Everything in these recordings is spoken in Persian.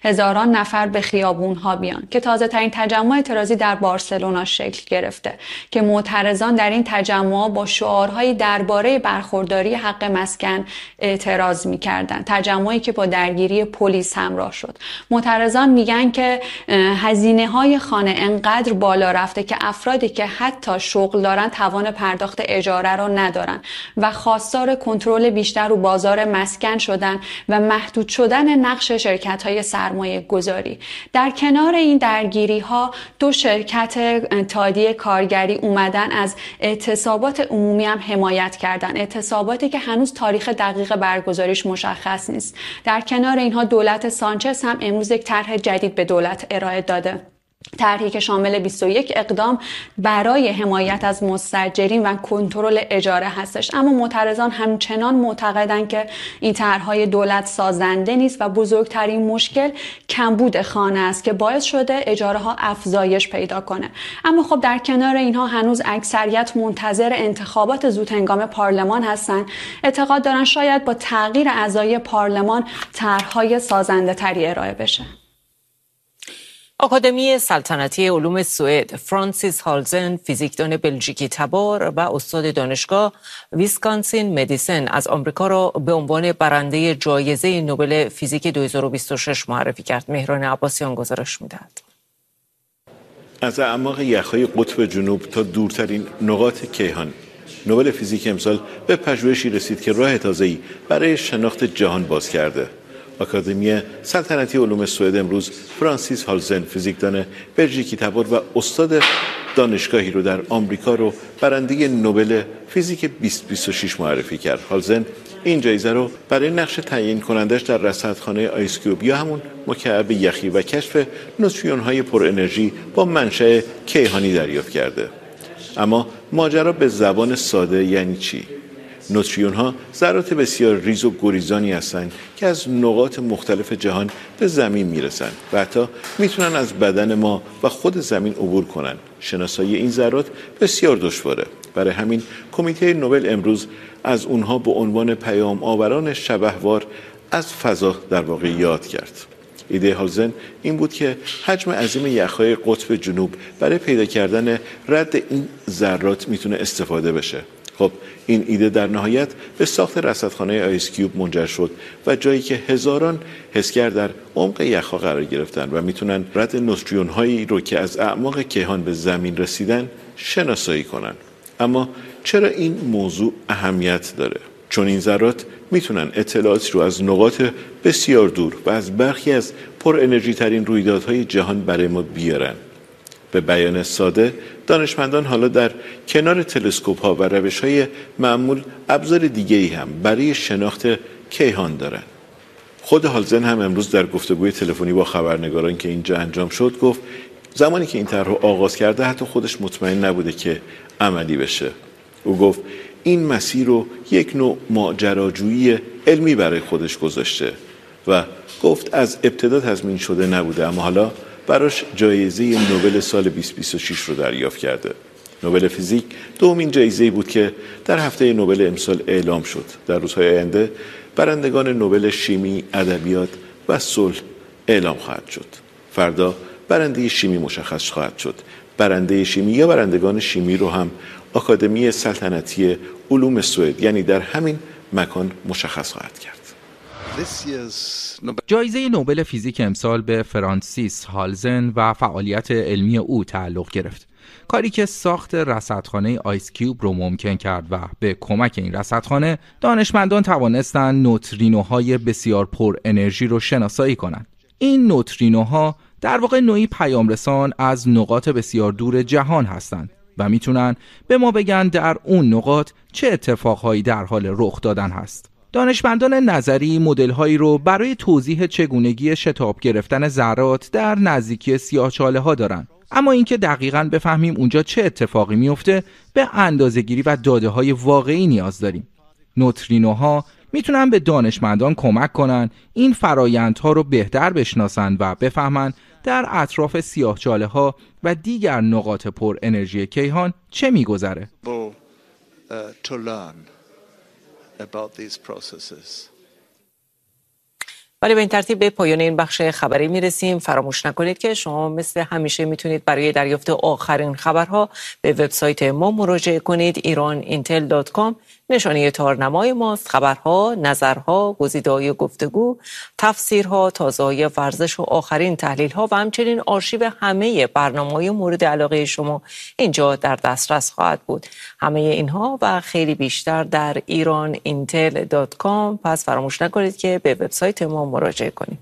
هزاران نفر به خیابون‌ها بیان که تازه‌ترین تجمع اعتراضی در بارسلونا شکل گرفته که معترضان در این تجمع با شعارهای درباره برخورداری حق مسکن اعتراض می‌کردند. تجمعی که با درگیری پلیس همراه شد. معترضان میگن که هزینه‌های خانه انقدر بالا رفته که افرادی که حتی شغل دارن توان پرداخت اجاره رو ندارن و خواستار کنترل بیشتر رو بازار مسکن شدن و محدود شدن نقش شرکت‌های سرمایه گذاری. در کنار این درگیری‌ها دو شرکت اتحادیه کارگری اومدن از اعتصابات عمومی هم حمایت کردن. اعتصاباتی که هنوز تاریخ دقیق برگزاریش مشخص نیست. در کنار اینها دولت سانچز هم امروز یک طرح جدید به دولت ارائه داده. طرحی که شامل 21 اقدام برای حمایت از مستاجرین و کنترل اجاره هستش، اما معترضان همچنان معتقدند که این طرح‌های دولت سازنده نیست و بزرگترین مشکل کمبود خانه است که باعث شده اجاره ها افزایش پیدا کنه. اما خب در کنار اینها هنوز اکثریت منتظر انتخابات زودهنگام پارلمان هستند. اعتقاد دارن شاید با تغییر اعضای پارلمان طرح‌های سازنده تری ارائه بشه. آکادمی سلطنتی علوم سوئد فرانسیس هالزن، فیزیکدان بلژیکی تبار و استاد دانشگاه ویسکانسین مدیسن از آمریکا را به عنوان برنده جایزه نوبل فیزیک 2026 معرفی کرد. مهران عباسیان گزارش می‌دهد. از اعماق یخ‌های قطب جنوب تا دورترین نقاط کیهان، نوبل فیزیک امسال به پژوهشی رسید که راه تازه‌ای برای شناخت جهان باز کرده. آکادمی سلطنتی علوم سوئد امروز فرانسیس هالزن، فیزیکدان بلژیکی تبار و استاد دانشگاهی رو در آمریکا رو برنده نوبل فیزیک 2026 معرفی کرد. هالزن این جایزه رو برای نقش تعیین کنندش در رصدخانه آیس کیوب یا همون مکعب یخی و کشف نوترینوهای پر انرژی با منشأ کیهانی دریافت کرده. اما ماجرا به زبان ساده یعنی چی؟ نوترینون ها ذرات بسیار ریز و گریزانی هستند که از نقاط مختلف جهان به زمین میرسند و حتی میتونن از بدن ما و خود زمین عبور کنن. شناسایی این ذرات بسیار دشواره. برای همین کمیته نوبل امروز از اونها به عنوان پیام آوران شبحوار از فضا در واقع یاد کرد. ایده هالزن این بود که حجم عظیم یخ‌های قطب جنوب برای پیدا کردن رد این ذرات میتونه استفاده بشه. خب این ایده در نهایت به ساخت رصدخانه آیس کیوب منجر شد و جایی که هزاران حسگر در عمق یخ‌ها قرار گرفتن و میتونن رد نوترینون هایی رو که از اعماق کیهان به زمین رسیدن شناسایی کنن. اما چرا این موضوع اهمیت داره؟ چون این ذرات میتونن اطلاعاتی رو از نقاط بسیار دور و از برخی از پر انرژی ترین رویدادهای جهان برای ما بیارن. به بیان ساده، دانشمندان حالا در کنار تلسکوپ ها و روش های معمول ابزار دیگه‌ای هم برای شناخت کیهان دارن. خود هالزن هم امروز در گفتگوی تلفنی با خبرنگاران که اینجا انجام شد گفت زمانی که این طرح رو آغاز کرده حتی خودش مطمئن نبوده که عملی بشه. او گفت این مسیر رو یک نوع ماجراجویی علمی برای خودش گذاشته و گفت از ابتدا تضمین شده نبوده، اما حالا براش جایزه نوبل سال 2026 رو دریافت کرده. نوبل فیزیک دومین جایزه‌ای بود که در هفته نوبل امسال اعلام شد. در روزهای آینده برندگان نوبل شیمی، ادبیات و صلح اعلام خواهد شد. فردا برنده شیمی مشخص خواهد شد. برنده شیمی یا برندگان شیمی رو هم آکادمی سلطنتی علوم سوئد یعنی در همین مکان مشخص خواهد کرد. جایزه نوبل فیزیک امسال به فرانسیس هالزن و فعالیت علمی او تعلق گرفت. کاری که ساخت رصدخانه آیس کیوب رو ممکن کرد و به کمک این رصدخانه دانشمندان توانستند نوترینوهای بسیار پر انرژی رو شناسایی کنند. این نوترینوها در واقع نوعی پیامرسان از نقاط بسیار دور جهان هستند و میتونن به ما بگن در اون نقاط چه اتفاقهایی در حال رخ دادن هست. دانشمندان نظری مدل‌هایی رو برای توضیح چگونگی شتاب گرفتن ذرات در نزدیکی سیاه‌چاله‌ها دارن. اما اینکه دقیقاً بفهمیم اونجا چه اتفاقی میفته به اندازه‌گیری و داده‌های واقعی نیاز داریم. نوترینوها میتونن به دانشمندان کمک کنن این فرایندها رو بهتر بشناسن و بفهمن در اطراف سیاه‌چاله‌ها و دیگر نقاط پر انرژی کیهان چه میگذره. ولی به این ترتیب به پایان این بخش خبری میرسیم. فراموش نکنید که شما مثل همیشه میتونید برای دریافت آخرین خبرها به وبسایت ما مراجعه کنید. iran-intel.com نشانه تارنمای ماست. خبرها، نظرها، گزیده‌های گفتگو، تفسیرها، تازه‌های ورزش و آخرین تحلیل‌ها و همچنین آرشیو همه برنامه‌های مورد علاقه شما اینجا در دسترس خواهد بود. همه اینها و خیلی بیشتر در iran-intel.com. پس فراموش نکنید که به وبسایت ما مراجعه کنید.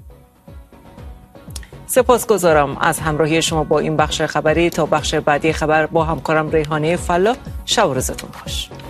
سپاسگزارم از همراهی شما با این بخش خبری. تا بخش بعدی خبر با همکارم ریحانه فلاح. شب و روزتون خوش.